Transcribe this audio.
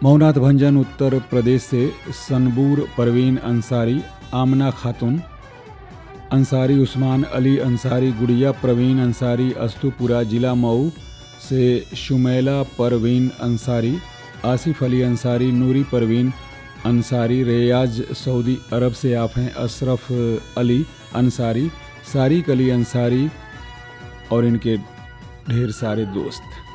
मऊनाथ भंजन उत्तर प्रदेश से सनबूर परवीन अंसारी, आमना खातून अंसारी, उस्मान अली अंसारी, गुड़िया प्रवीण अंसारी, अस्तुपुरा जिला मऊ से शुमैला परवीन अंसारी, आसिफ अली अंसारी, नूरी परवीन अंसारी, रियाज सऊदी अरब से आप हैं, अशरफ अली अंसारी, सारिक अली अंसारी और इनके ढेर सारे दोस्त।